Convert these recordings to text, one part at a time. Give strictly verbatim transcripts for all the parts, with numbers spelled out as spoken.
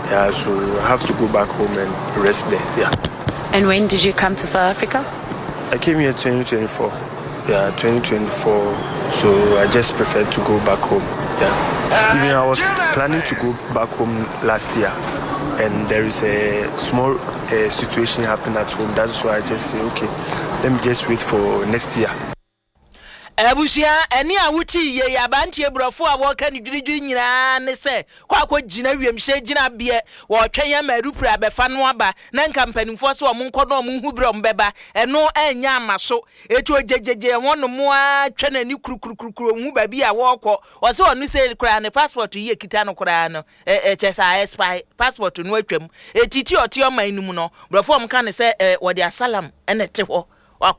Yeah, so I have to go back home and rest there. Yeah. And when did you come to South Africa? I came here twenty twenty-four. Yeah, twenty twenty-four. So I just preferred to go back home. Yeah. Even I was planning to go back home last year, and there is a small uh, situation happening at home. That's why I just say, okay, let me just wait for next year. Abusia eni awuti ye yabanti ebrofo a wo ka ni dwiridwiri nyina ne se kwa kwa gina wiemhye gina bie wo twen marupura abefa no aba na nkampanimfo so omo nko no omo hu bre ombeba eno anya amaso eti ojejeje wono mo a twena ni kurukurukuru hu ba bi a wo kọ o se onu se kura ne passport ye kita no kura no e chesa expire passport no atwam eti ti oti o man num no brofo om ka ne se wo de asalam ene te ho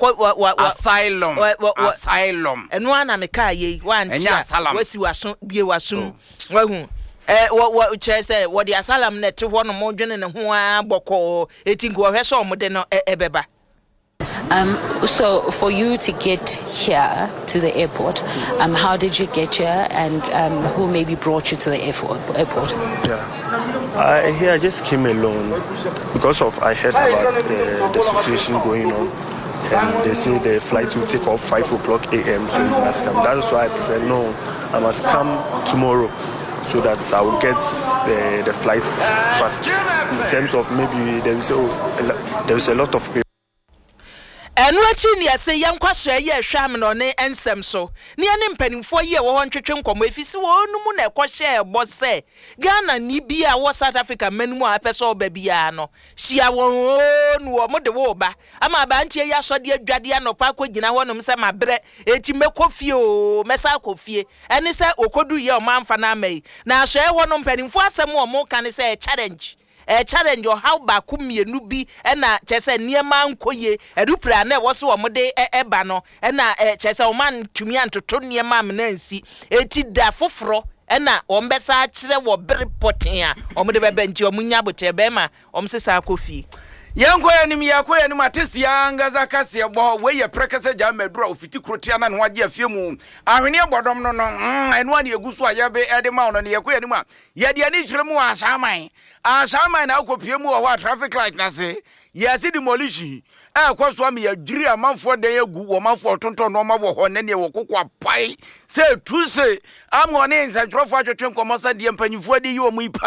asylum asylum eno ana me ka ye wantia wasi waso bie waso wahu eh wo che say wo de asylum net ho no mo dwene ne ho aboko eti ngo hwe so mo de no ebeba. Um, so for you to get here to the airport, um, how did you get here, and um, who maybe brought you to the airport? airport? Yeah, I here I just came alone because of I heard about uh, the situation going on, and they say the flight will take off five o'clock a m So you must come. That's why I prefer no, I must come tomorrow, so that I will get the the flight fast. In terms of maybe there is a there is a lot of people. Enu achi ni ase yankwaso ye hwam no ne ensem so ne ne mpanimfo ye wo hontwetwe nkomo efisi wo numu na ekohye ebo se Ghana ni bia wo South Africa manumu a peso oba bia no hia wo nu wo mode wo ba ama ba ntie ya so de adwade anopa akogina ho nom se mabre eti mekofie o mesa akofie ene se okodu ye o manfa na mai na so e ho no mpanimfo asem o mo kan se challenge a challenge or how ba kumienu bi ena chese niema nkoye edupra na wo so wo de eba no ena chese o man tumi antoto niema amnansi eti da foforo ena o mbesa akire wo bere poten a o de bebe nti o munya bote be ma o msesa akofie yanko yanim yakọ yanim artist yanga zakase ebo we ye prekese ja madura ofiti krotia na no age afie mu ahwene bodom no no enu ani eguso ayabe ede ma no ne yakọ yanim a ye de ani kyeremu asaman asaman na akopie mu o traffic light na se ye se demolition e kwaso am ya diri amanfo den egu wo manfo tonton no mabo ho ne ne wo kokwa pai se tu se am woni nsajrofo atwetwe nkomosa de mpanyifo de yi wo mu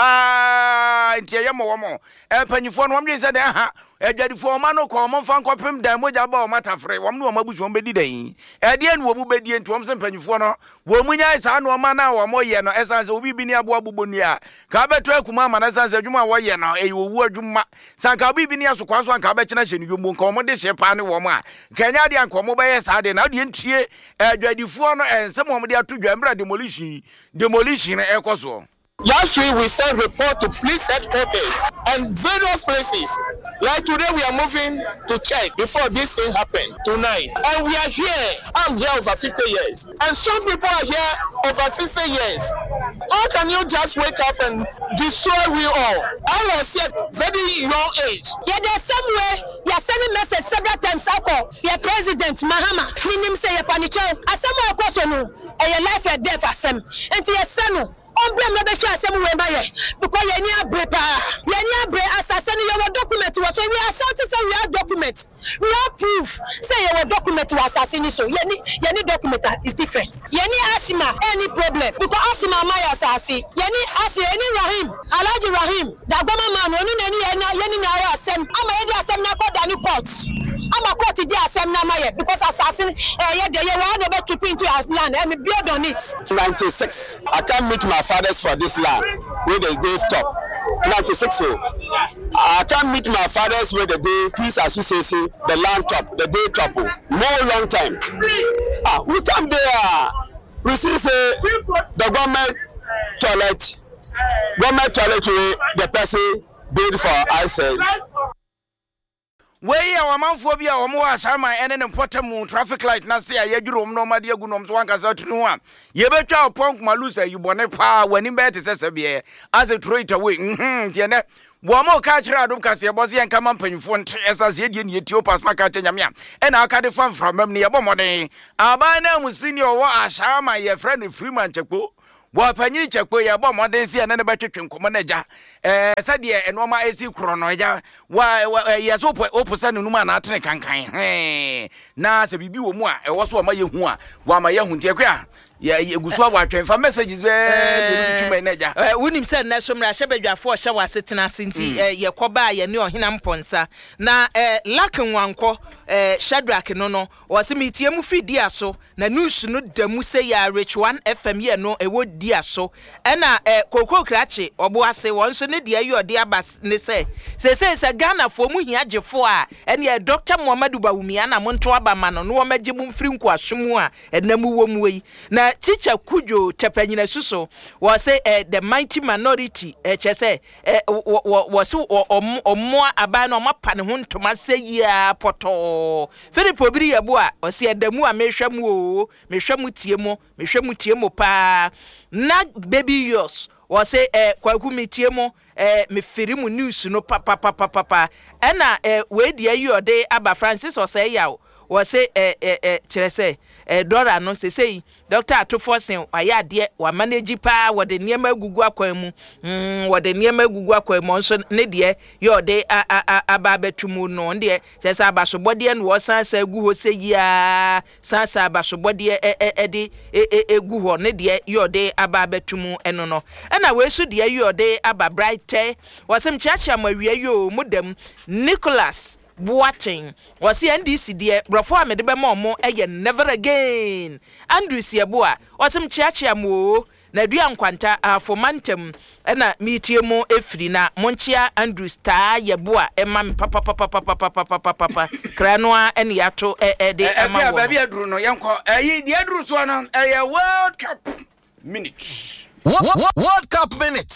pa ntie ye mo wo mo e mpanyifo no wamwe se de ha ejadifo ma no ko mo fa nkopem dan moja ba o matafre wom no mabuju wom bedi dan e de enu wo mu bedi entu wom se mpanyifo no wo mu nya isa no ma na wo mo ye no esanse obi bi ni abo abobonu a ka beto akuma ma na sanse adwuma wo ye no e wo wu adwuma sanka obi bi ni asokwa so anka be kina hye no yombo nka mo de hye pa ne wo mo a kanya de anka mo be ye sa de na de ntie ejadifo no ensem wo mo de atodwa mbra demolition demolition e koso. Last week we sent report to police headquarters and various places. Like today we are moving to check before this thing happened tonight. And we are here. I'm here over fifty years. And some people are here over sixty years. How can you just wake up and destroy we all? I was here very young age. Yeah, there's some way. You are sending message several times. Your president, Mahama, he named say a panicho. As someone question you, and your life and death as them. And to your son. On blame no be sure asem we baye because ye ni abre pa ye ni abre assassin your document was so we are shouting say we have document we have proof say your document was assassin so ye ni ye ni document is different ye ni asima any problem because asima my assassin ye ni asi any Rahim Alhaji Rahim da goma man onu na ni ye ni na asem ama ye di asem na court and court ama court di asem na maye because assassin eh ye dey ye wa no be trip into his land and build on it. ninety-six I can't meet my fathers for this land where they gave top. ninety-six so I can't meet my fathers where they gave peace association the land top the day top no long time. Ah, we come there we see say the government toilet government toilet where the person build for I said we ya wamanfo bia wo mo asama ene ne potem traffic light na se ya dwurom no made agu nom so wanka sa tunu a ye betwa ponk malusa yubone pa wani be te sese bia as a throw it away mhm tie ne wo mo ka kira adom kase ye boze yanka mampanyfo nte esa se die ne etiopas maka tanyame a ena aka de fan from ne ye bomoden aban na mu senior wo asama ye friend Freeman Chekpo bo panyi chekwe ya bo modern si na ne betwetwe nkomo na ja eh sade enoma esi kro no ja wa yeso oposa ne numa na atene kankan eh na se bibi wo mu a ewo so ma yehu a wa ma yehu ntiekwe a ya egusu aba atwenfa messages be ne tuma na ja eh wonim se na so mra hyebadwafo hye wasetena sinti ye koba ye ne ohina mponsa na eh lakenwanko eh Shadrack no no wose metie mu fidi aso na news no damu se ya Rich one F M ye no ewo di aso ena eh kokoko krache obo ase won so ne de ayi ode abas ne se se se se Ghana fo mu hia gefo a ene e Doctor Muhammadu Bawumia na monto aba ma no no wo magye mu mfiri nkwaswemu a enamu wo mu yi na teacher Kujo Tepanyina Suso wose eh the mighty minority eh chese eh wose omo aba na omapa ne ho ntoma se ya poto Philip Obiri yebo a wose edamu a mehwam o mehwam tie mo mehwam tie mo pa na baby yours wose eh kwaku metie mo eh me firi mu news no papa papa papa ena eh we dia yi ode aba Francis wose ya wose eh eh kyerese eh dora no se sei Doctor Atofosen aya de wa manage pa wo de niam agugu akwan mu mm wo de niam agugu akwan mu nso ne de yo de aba betumu no de kyerese abasobode no wo san sa agu ho seyi a san sa abasobode e de egu ho ne de yo de aba betumu eno no na we su de yo de aba bright wasem chiachia mawie yo mudam Nicholas Boating was N D C de brofo amede be mo eye never again Andrew Sieboa wasem chiachia mo na dua nkwanta afomantem na mitie mo efiri na monchia Andrew Star Yeboa emam papa papa papa papa papa kranoa ene yato e de emam wo ba bia duru no yenko eyi de aduru so no eye World Cup minute World Cup minute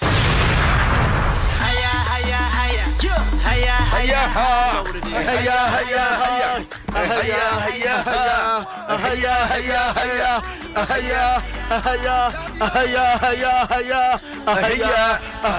haya haya haya haya haya haya haya haya haya haya haya haya haya haya haya haya haya